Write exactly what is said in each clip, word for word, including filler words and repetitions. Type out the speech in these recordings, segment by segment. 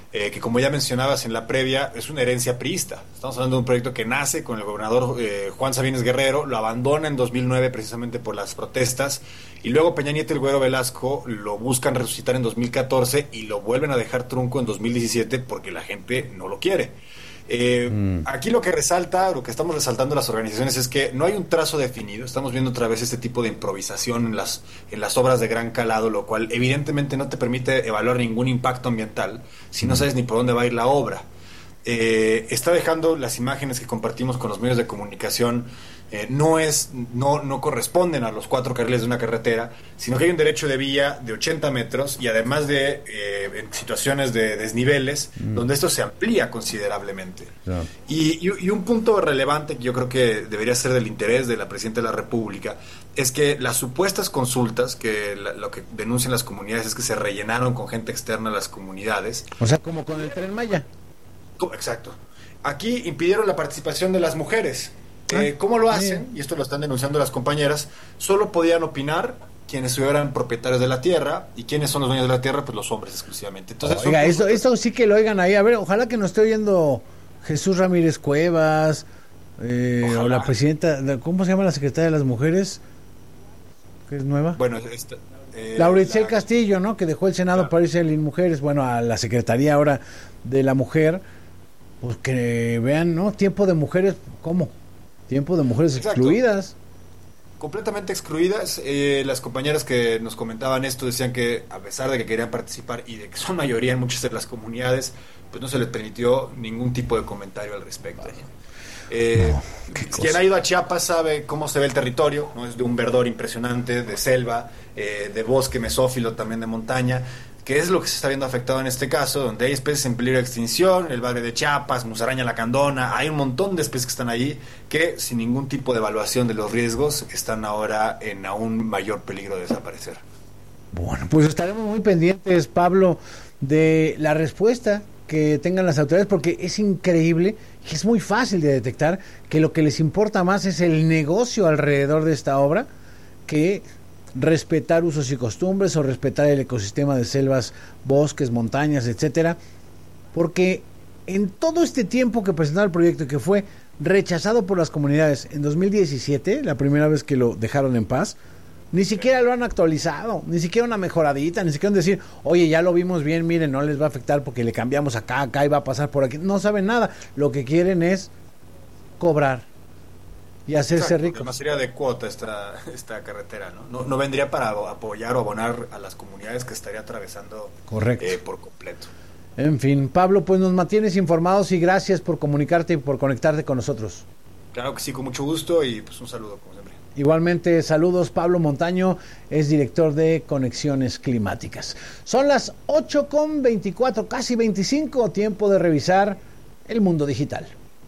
eh, que como ya mencionabas en la previa, es una herencia priista. Estamos hablando de un proyecto que nace con el gobernador eh, Juan Sabines Guerrero, lo abandona en dos mil nueve precisamente por las protestas, y luego Peña Nieto y el Güero Velasco lo buscan resucitar en dos mil catorce y lo vuelven a dejar trunco en dos mil diecisiete porque la gente no lo quiere. Eh, mm. Aquí lo que resalta, lo que estamos resaltando las organizaciones es que no hay un trazo definido. Estamos viendo otra vez este tipo de improvisación en las, en las obras de gran calado, lo cual evidentemente no te permite evaluar ningún impacto ambiental si no sabes ni por dónde va a ir la obra. Eh, está dejando las imágenes que compartimos con los medios de comunicación, eh, no es no, no corresponden a los cuatro carriles de una carretera, sino que hay un derecho de vía de ochenta metros y además de eh, en situaciones de desniveles mm. donde esto se amplía considerablemente. Yeah. Y, y, y un punto relevante que yo creo que debería ser del interés de la Presidenta de la República es que las supuestas consultas, que la, lo que denuncian las comunidades es que se rellenaron con gente externa a las comunidades. O sea, como con el Tren Maya. Exacto. Aquí impidieron la participación de las mujeres. Eh, ¿Cómo lo hacen? Y esto lo están denunciando las compañeras. Solo podían opinar quienes eran propietarios de la tierra. ¿Y quiénes son los dueños de la tierra? Pues los hombres exclusivamente. Entonces, oiga, esto, esto sí que lo oigan ahí. A ver, ojalá que nos esté oyendo Jesús Ramírez Cuevas, eh, o la presidenta, ¿cómo se llama la secretaria de las mujeres? ¿Que es nueva? Bueno, esta, eh, Laura Itzel la... Castillo, ¿no? Que dejó el Senado claro. para irse a las mujeres. Bueno, a la Secretaría ahora de la Mujer. Pues que vean, ¿no? Tiempo de mujeres, ¿cómo? Tiempo de mujeres Exacto. excluidas. Completamente excluidas. Eh, las compañeras que nos comentaban esto decían que a pesar de que querían participar y de que son mayoría en muchas de las comunidades, pues no se les permitió ningún tipo de comentario al respecto. Eh, no, quien ha ido a Chiapas sabe cómo se ve el territorio, ¿no? Es de un verdor impresionante, de selva, eh, de bosque mesófilo, también de montaña, que es lo que se está viendo afectado en este caso, donde hay especies en peligro de extinción, el bagre de Chiapas, musaraña lacandona, hay un montón de especies que están ahí que sin ningún tipo de evaluación de los riesgos están ahora en aún mayor peligro de desaparecer. Bueno, pues estaremos muy pendientes, Pablo, de la respuesta que tengan las autoridades, porque es increíble y es muy fácil de detectar que lo que les importa más es el negocio alrededor de esta obra que respetar usos y costumbres o respetar el ecosistema de selvas, bosques, montañas, etcétera, porque en todo este tiempo que presentaron el proyecto y que fue rechazado por las comunidades en dos mil diecisiete, la primera vez que lo dejaron en paz, ni siquiera lo han actualizado, ni siquiera una mejoradita, ni siquiera decir, oye, ya lo vimos bien, miren, no les va a afectar porque le cambiamos acá, acá y va a pasar por aquí. No saben nada, lo que quieren es cobrar y hacerse rico. Además sería de cuota esta, esta carretera, ¿no? ¿no? No vendría para apoyar o abonar a las comunidades que estaría atravesando Correcto. Eh, por completo. En fin, Pablo, pues nos mantienes informados y gracias por comunicarte y por conectarte con nosotros. Claro que sí, con mucho gusto y pues un saludo como siempre. Igualmente, saludos. Pablo Montaño es director de Conexiones Climáticas. Son las ocho con veinticuatro, casi veinticinco, tiempo de revisar el mundo digital.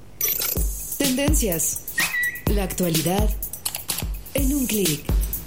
Tendencias. La actualidad en un clic.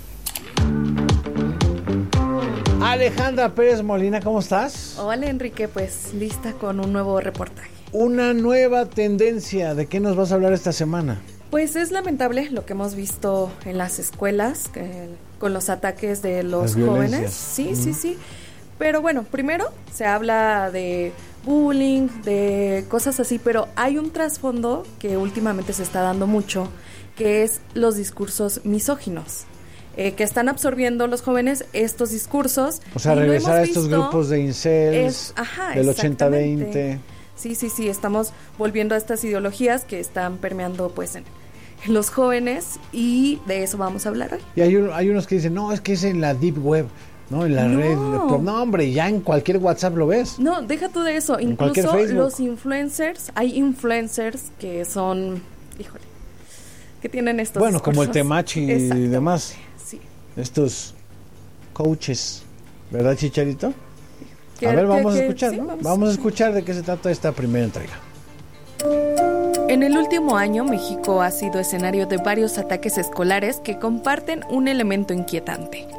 Alejandra Pérez Molina, ¿cómo estás? Hola, Enrique, pues lista con un nuevo reportaje. Una nueva tendencia. ¿De qué nos vas a hablar esta semana? Pues es lamentable lo que hemos visto en las escuelas eh, con los ataques de los jóvenes. Sí, mm. sí, sí. Pero bueno, primero se habla de bullying, de cosas así, pero hay un trasfondo que últimamente se está dando mucho, que es los discursos misóginos, eh, que están absorbiendo los jóvenes estos discursos. O sea, regresar a estos grupos de incels, es, ajá, del ochenta veinte. Sí, sí, sí, estamos volviendo a estas ideologías que están permeando pues en, en los jóvenes y de eso vamos a hablar hoy. Y hay, un, hay unos que dicen, no, es que es en la deep web, no, en la no. red. No, hombre, ya en cualquier WhatsApp lo ves. No, deja tú de eso, en incluso los influencers, hay influencers que son, híjole, que tienen estos Bueno, discursos. Como el Temachi y demás. Sí. Estos coaches, ¿verdad, Chicharito? A ver, vamos que, a escuchar, que, ¿no? Sí, vamos, vamos a escuchar de qué se trata esta primera entrega. En el último año, México ha sido escenario de varios ataques escolares que comparten un elemento inquietante: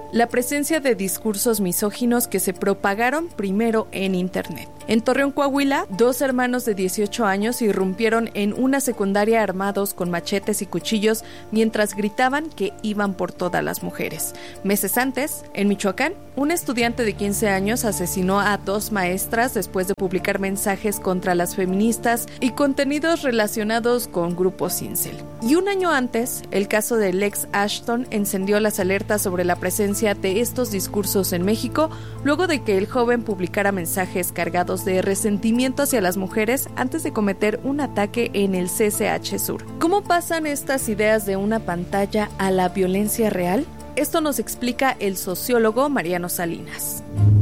la presencia de discursos misóginos que se propagaron primero en Internet. En Torreón, Coahuila, dos hermanos de dieciocho años irrumpieron en una secundaria armados con machetes y cuchillos mientras gritaban que iban por todas las mujeres. Meses antes, en Michoacán, un estudiante de quince años asesinó a dos maestras después de publicar mensajes contra las feministas y contenidos relacionados con grupos incel. Y un año antes, el caso de Lex Ashton encendió las alertas sobre la presencia de estos discursos en México, luego de que el joven publicara mensajes cargados de resentimiento hacia las mujeres antes de cometer un ataque en el C C H Sur. ¿Cómo pasan estas ideas de una pantalla a la violencia real? Esto nos explica el sociólogo Mariano Salinas.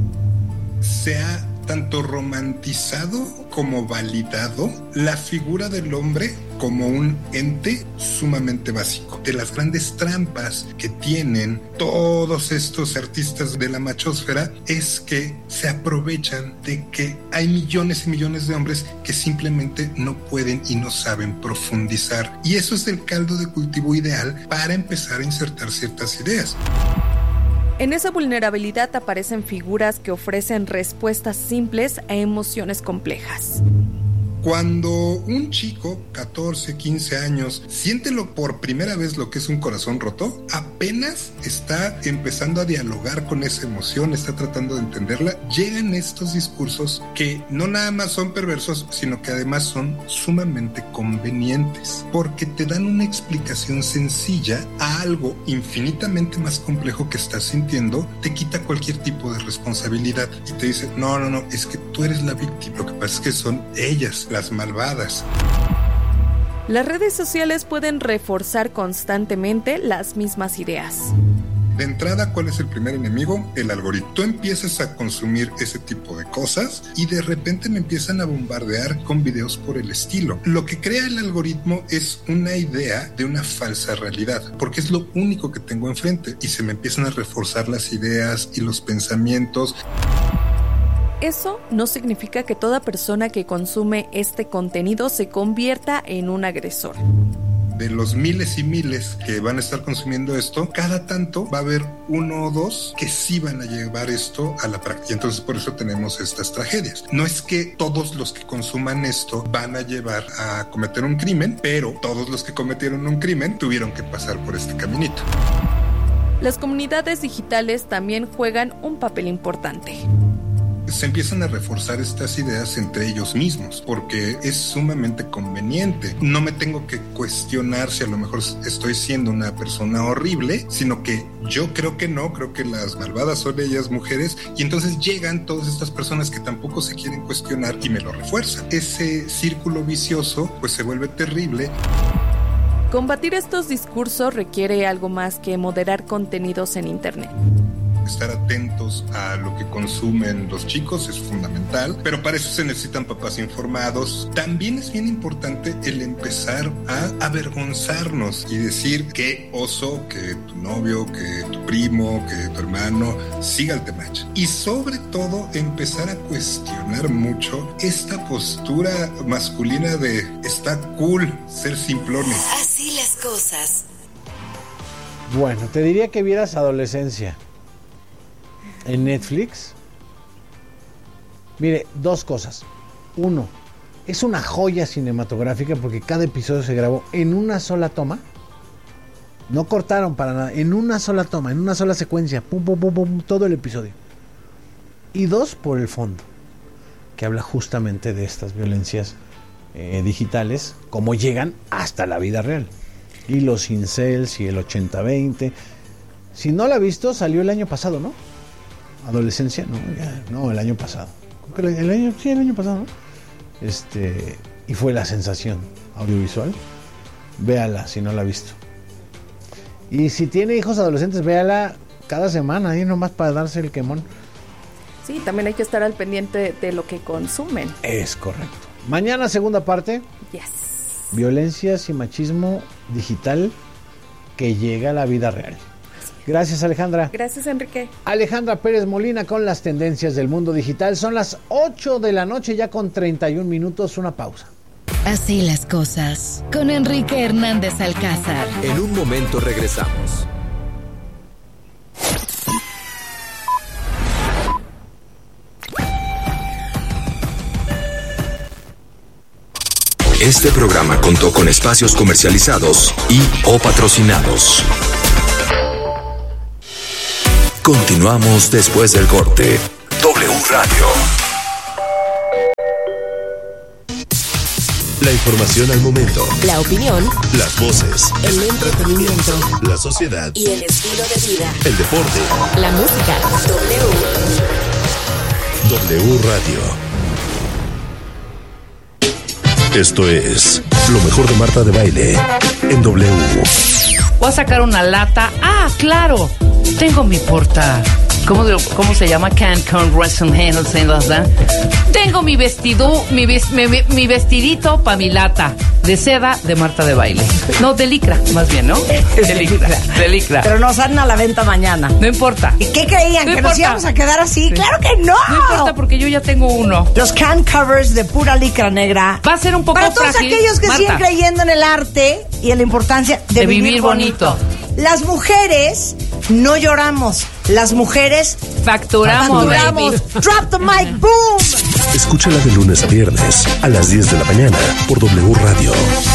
Se ha tanto romantizado como validado la figura del hombre como un ente sumamente básico. De las grandes trampas que tienen todos estos artistas de la machósfera es que se aprovechan de que hay millones y millones de hombres que simplemente no pueden y no saben profundizar. Y eso es el caldo de cultivo ideal para empezar a insertar ciertas ideas. En esa vulnerabilidad aparecen figuras que ofrecen respuestas simples a emociones complejas. Cuando un chico, catorce, quince años, siente lo, por primera vez lo que es un corazón roto, apenas está empezando a dialogar con esa emoción, está tratando de entenderla, llegan estos discursos que no nada más son perversos, sino que además son sumamente convenientes, porque te dan una explicación sencilla a algo infinitamente más complejo que estás sintiendo, te quita cualquier tipo de responsabilidad y te dice, no, no, no, es que tú eres la víctima, lo que pasa es que son ellas las malvadas. Las redes sociales pueden reforzar constantemente las mismas ideas. De entrada, ¿cuál es el primer enemigo? El algoritmo. Tú empiezas a consumir ese tipo de cosas y de repente me empiezan a bombardear con videos por el estilo. Lo que crea el algoritmo es una idea de una falsa realidad, porque es lo único que tengo enfrente y se me empiezan a reforzar las ideas y los pensamientos. Eso no significa que toda persona que consume este contenido se convierta en un agresor. De los miles y miles que van a estar consumiendo esto, cada tanto va a haber uno o dos que sí van a llevar esto a la práctica. Entonces por eso tenemos estas tragedias. No es que todos los que consuman esto van a llevar a cometer un crimen, pero todos los que cometieron un crimen tuvieron que pasar por este caminito. Las comunidades digitales también juegan un papel importante. Se empiezan a reforzar estas ideas entre ellos mismos, porque es sumamente conveniente. No me tengo que cuestionar si a lo mejor estoy siendo una persona horrible, sino que yo creo que no, creo que las malvadas son ellas mujeres, y entonces llegan todas estas personas que tampoco se quieren cuestionar y me lo refuerzan. Ese círculo vicioso pues se vuelve terrible. Combatir estos discursos requiere algo más que moderar contenidos en Internet. Estar atentos a lo que consumen los chicos es fundamental, pero para eso se necesitan papás informados. También es bien importante el empezar a avergonzarnos y decir qué oso que tu novio, que tu primo, que tu hermano siga el temacho. Y sobre todo empezar a cuestionar mucho esta postura masculina de está cool ser simplones. Así las cosas. Bueno, te diría que vieras Adolescencia en Netflix. Mire, dos cosas. Uno, es una joya cinematográfica porque cada episodio se grabó en una sola toma. No cortaron para nada, en una sola toma, en una sola secuencia, pum, pum, pum, pum, todo el episodio. Y dos, por el fondo, que habla justamente de estas violencias eh, digitales, cómo llegan hasta la vida real. Y los incels y el ochenta veinte. Si no la ha visto, salió el año pasado, ¿no? Adolescencia, no, ya, no, el año pasado. Creo que el año, sí, el año pasado, ¿no? Este, y fue la sensación audiovisual. Véala si no la ha visto. Y si tiene hijos adolescentes, véala cada semana, ahí nomás para darse el quemón. Sí, también hay que estar al pendiente de lo que consumen. Es correcto. Mañana, segunda parte. Yes. Violencias y machismo digital que llega a la vida real. Gracias, Alejandra. Gracias, Enrique. Alejandra Pérez Molina con las tendencias del mundo digital. Son las ocho de la noche, ya con treinta y un minutos. Una pausa. Así las cosas. Con Enrique Hernández Alcázar. En un momento regresamos. Este programa contó con espacios comercializados y o patrocinados. Continuamos después del corte. W Radio. La información al momento. La opinión. Las voces. El entretenimiento. La sociedad. Y el estilo de vida. El deporte. La música. W. W Radio. Esto es lo mejor de Marta de Baile en W. Voy a sacar una lata. Ah, claro. Tengo mi porta. ¿Cómo, cómo se llama? Cancun WrestleMania. Tengo mi vestido, mi, ves, mi, mi vestidito para mi lata de seda de Marta de Baile. No, de licra, más bien, ¿no? De licra, de licra. Pero nos salen a la venta mañana. No importa. ¿Y qué creían? No ¿Que importa. nos íbamos a quedar así? Sí. ¡Claro que no! No importa porque yo ya tengo uno. Los can covers de pura licra negra. Va a ser un poco para todos frágil, aquellos que Marta. siguen creyendo en el arte y en la importancia de, de vivir, vivir bonito. bonito. Las mujeres no lloramos. Las mujeres facturamos. facturamos. Drop the mic, boom. Escúchala de lunes a viernes a las diez de la mañana por W Radio.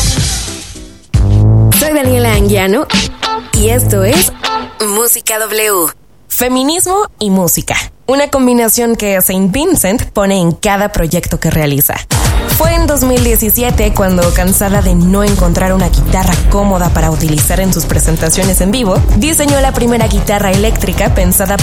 Soy Daniela Anguiano y esto es Música W. Feminismo y música. Una combinación que Saint Vincent pone en cada proyecto que realiza. Fue en dos mil diecisiete cuando, cansada de no encontrar una guitarra cómoda para utilizar en sus presentaciones en vivo, diseñó la primera guitarra eléctrica pensada